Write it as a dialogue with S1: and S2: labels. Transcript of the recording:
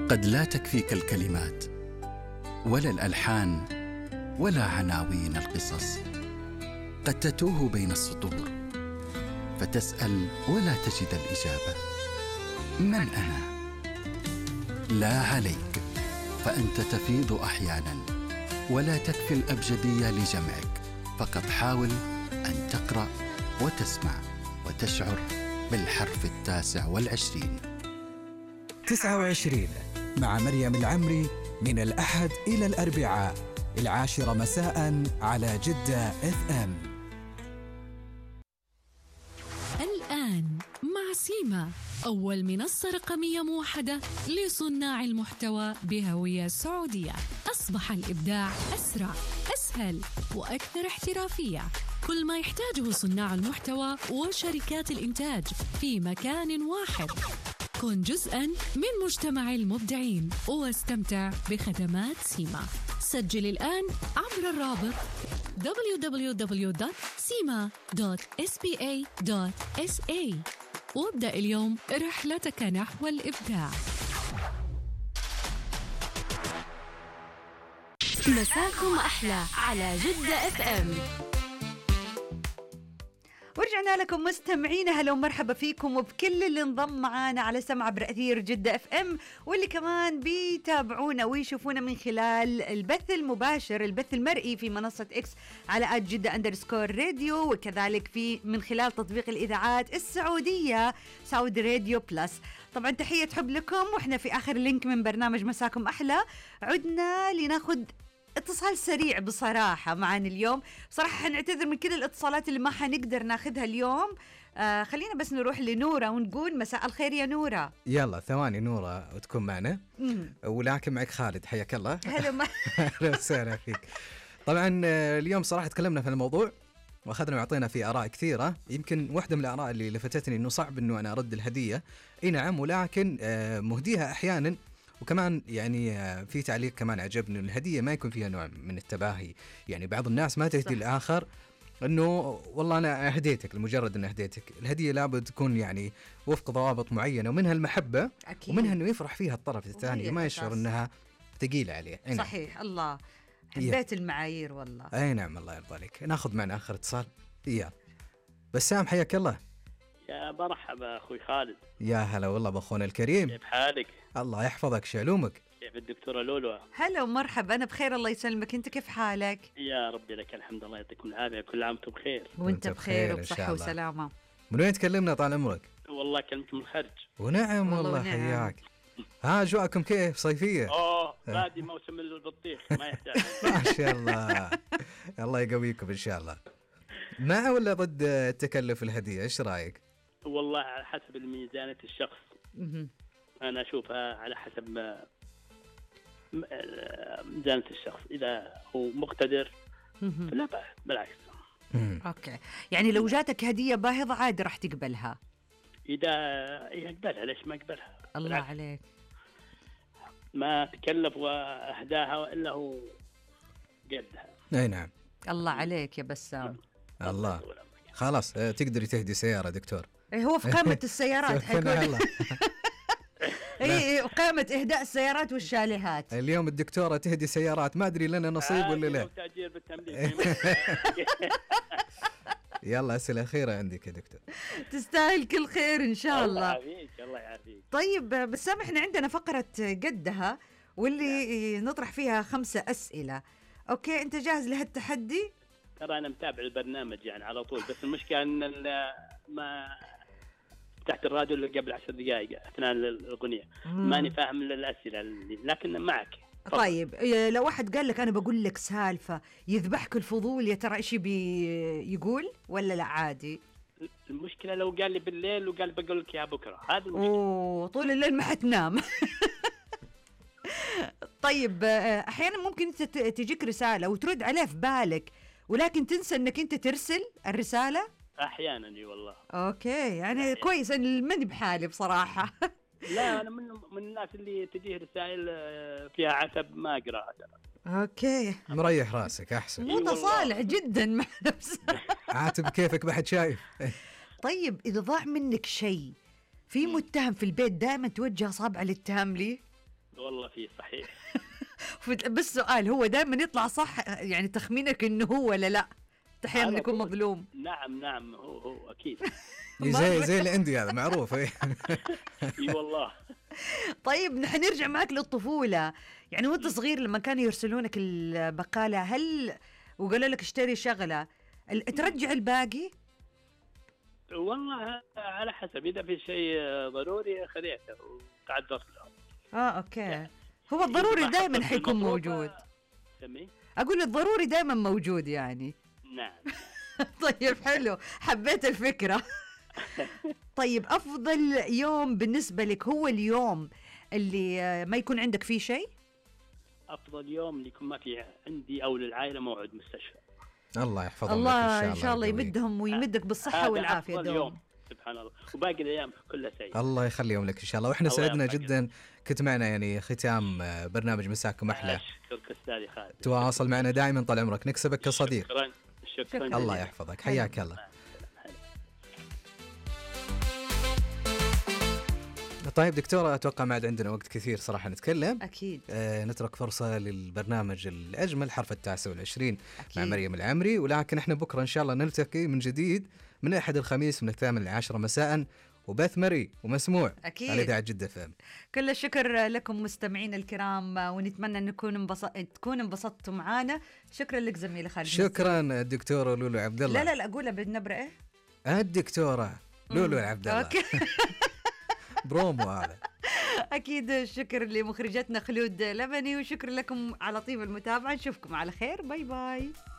S1: قد لا تكفيك الكلمات ولا الألحان ولا عناوين القصص. قد تتوه بين السطور فتسأل ولا تجد الإجابة. من أنا؟ لا عليك، فأنت تفيض أحيانا ولا تكفي الأبجدية لجمعك. فقط حاول أن تقرأ وتسمع وتشعر بالحرف 29.
S2: 29 مع مريم العمري من الأحد إلى الأربعاء 10 مساء على جدة FM.
S3: الآن مع سيما، أول منصة رقمية موحدة لصناع المحتوى بهوية سعودية. أصبح الإبداع أسرع، أسهل وأكثر احترافية. كل ما يحتاجه صناع المحتوى وشركات الإنتاج في مكان واحد. كن جزءاً من مجتمع المبدعين واستمتع بخدمات سيما. سجل الآن عبر الرابط www.sima.sba.sa وابدأ اليوم رحلتك نحو الإبداع.
S4: مساكم أحلى على جدة FM.
S5: ورجعنا لكم مستمعين، هلا ومرحبا فيكم وبكل اللي انضم معانا على سمع برأثير جدة FM، واللي كمان بيتابعونا ويشوفونا من خلال البث المباشر، البث المرئي في منصة إكس على @جدة_راديو، وكذلك في من خلال تطبيق الإذاعات السعودية سعودي راديو بلس. طبعا تحية حب لكم، وإحنا في آخر لينك من برنامج مساكم أحلى. عدنا لناخد اتصال سريع بصراحة معنا اليوم. صراحة حنعتذر من كل الاتصالات اللي ما حنقدر ناخدها اليوم. خلينا بس نروح لنورة ونقول مساء الخير يا نورة.
S6: يلا ثواني نورة وتكون معنا. ولكن معك خالد، حياك الله.
S5: هلا
S6: وسهلا فيك. طبعا اليوم صراحة تكلمنا في الموضوع واخذنا وعطينا في آراء كثيرة. يمكن واحدة من الآراء اللي لفتتني انه صعب انه انا ارد الهدية. اي نعم، ولكن مهديها احيانا. وكمان يعني في تعليق كمان عجبني، الهدية ما يكون فيها نوع من التباهي. يعني بعض الناس ما تهدي الآخر أنه والله أنا هديتك لمجرد أن هديتك. الهدية لابد تكون يعني وفق ضوابط معينة، ومنها المحبة أكيد. ومنها أنه يفرح فيها الطرف الثاني وما يشعر أنها ثقيلة عليه.
S5: صحيح. الله حبيت المعايير والله.
S6: أي نعم، الله يرضى عليك. ناخذ معنا آخر اتصال. إياه بسام، حياك الله.
S7: يا مرحبا أخوي خالد.
S6: يا هلا والله بأخونا الكريم.
S7: كيف حالك؟
S6: الله يحفظك، شعلومك.
S7: كيف الدكتورة لولو؟
S5: هلا ومرحبا، أنا بخير الله يسلمك. أنت كيف حالك؟
S7: يا ربي لك الحمد، الله يعطيكم العافية، كل عام وأنتم بخير.
S5: وأنت بخير وبصحة وسلامة.
S6: من وين تكلمنا طال عمرك؟
S7: والله كلمت من الخارج.
S6: ونعم والله حياك. ها أجواءكم كيف صيفية؟
S7: بادي موسم البطيخ ما يحتاج.
S6: ما شاء الله. الله يقويكم إن شاء الله. مع ولا ضد تكلف الهدية؟ إيش رأيك؟
S7: والله على حسب ميزانية الشخص. أنا أشوفها على حسب ميزانية الشخص. إذا هو مقتدر فلا بأس، بالعكس.
S5: أوكي، يعني لو جاتك هدية باهظة عادي راح تقبلها؟
S7: إذا يقبلها ليش ما يقبلها؟
S5: الله بالعكس. عليك.
S6: ما
S7: تكلف وأهداها إلا هو قدها.
S6: أي نعم.
S5: الله عليك يا بسام.
S6: الله. خلاص تقدري تهدي سيارة دكتور.
S5: هو في قائمة السيارات حيكون. اي قائمة إهداء السيارات والشاليهات.
S6: اليوم الدكتورة تهدي سيارات، ما أدري لنا نصيب ولا لا.
S7: تأجير بالتمليك.
S6: يلا أسئلة أخيرة عندك يا دكتور.
S5: تستاهل كل خير إن شاء الله.
S7: الله يعافيك.
S5: طيب بس احنا عندنا فقرة قدها واللي نطرح فيها 5 أسئلة. أوكي، أنت جاهز لهالتحدي؟
S7: ترى أنا متابع البرنامج يعني على طول، بس المشكلة أن ما تحت الراديو اللي قبل 10 دقائق أثناء الأغنية ماني فاهم الأسئلة لكن معك.
S5: طيب لو واحد قال لك أنا بقول لك سالفة يذبحك الفضول، يا ترى إيش يقول ولا لا عادي؟
S7: المشكلة لو قال لي بالليل وقال بقول لك يا بكرة، هذا المشكلة.
S5: أوه، طول الليل ما حتنام. طيب أحيانا ممكن تجيك رسالة وترد عليها في بالك ولكن تنسى أنك أنت ترسل الرسالة؟
S7: أحيانا اي والله.
S5: أوكي، يعني أحياناً. كويس، أنا ماني بحالي بصراحة.
S7: لا أنا من الناس اللي تجيه رسائل فيها عتب ما أقرأها.
S5: أوكي،
S6: مريح راسك أحسن.
S5: متصالح جدا مع نفسك.
S6: عاتب كيفك، ما حد شايف.
S5: طيب إذا ضاع منك شيء، في متهم في البيت دائما توجه أصابع الاتهام ليه؟
S7: والله في صحيح.
S5: بس سؤال، هو دائما يطلع صح يعني تخمينك انه هو ولا لا؟ احيانا
S7: على
S5: يكون
S7: طول.
S5: مظلوم.
S7: نعم هو اكيد.
S6: زي الاندي هذا معروف.
S7: اي والله.
S5: طيب نحن نرجع معك للطفولة، يعني وانت صغير لما كانوا يرسلونك البقالة، هل وقالوا لك اشتري شغلة ترجع الباقي؟
S7: والله على حسب، اذا في شيء ضروري خذيته وتعذرت له.
S5: اوكي. هو الضروري دائما حيكون موجود.
S7: سمي.
S5: اقول الضروري دائما موجود يعني.
S7: نعم.
S5: طيب حلو، حبيت الفكرة. طيب افضل يوم بالنسبة لك هو اليوم اللي ما يكون عندك فيه شيء؟
S7: افضل يوم اللي يكون ما في عندي او للعائله موعد مستشفى.
S6: الله يحفظهم لك
S5: الله ان شاء الله
S6: ويقويك.
S5: يمدهم ويمدك بالصحة
S7: هذا
S5: والعافية
S7: أفضل
S5: دوم.
S7: يوم سبحان الله، وباقي الايام كلها سيء.
S6: الله يخليهم لك ان شاء الله. واحنا
S7: الله
S6: سعدنا
S7: يرفعك.
S6: جدا كنت معنا يعني ختام برنامج مساكم احلى.
S7: اشكرك استاذي خالد.
S6: تواصل معنا دائما طال عمرك، نكسبك كصديق.
S7: شكرا.
S6: الله يحفظك، حياك الله. طيب دكتورة، أتوقع ما عاد عندنا وقت كثير صراحة نتكلم.
S5: أكيد.
S6: نترك فرصة للبرنامج الأجمل حرف 29
S5: أكيد.
S6: مع مريم العمري، ولكن احنا بكرة إن شاء الله نلتقي من جديد من الأحد الخميس من 8 ل 10 مساء، وبث مري ومسموع
S5: أكيد.
S6: على إذاعة جدة FM.
S5: كل الشكر لكم مستمعين الكرام، ونتمنى أن تكونوا انبسطتوا معنا. شكرا لك زميلي خالد.
S6: شكرا الدكتورة لولو عبد الله.
S5: لا أقولها بالنبرة إيه؟
S6: الدكتورة لولو عبد الله.
S5: أوكي.
S6: برومو هذا.
S5: أكيد. الشكر لمخرجتنا خلود لبني، وشكرا لكم على طيب المتابعة. نشوفكم على خير. باي باي.